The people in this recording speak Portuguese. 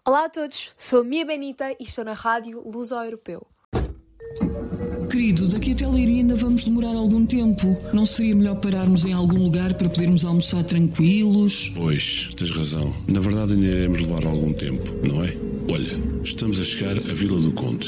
Olá a todos, sou a Mia Benita e estou na rádio Luso-Europeu. Querido, daqui até Leiria ainda vamos demorar algum tempo. Não seria melhor pararmos em algum lugar para podermos almoçar tranquilos? Pois, tens razão. Na verdade ainda iremos levar algum tempo, não é? Olha, estamos a chegar à Vila do Conde.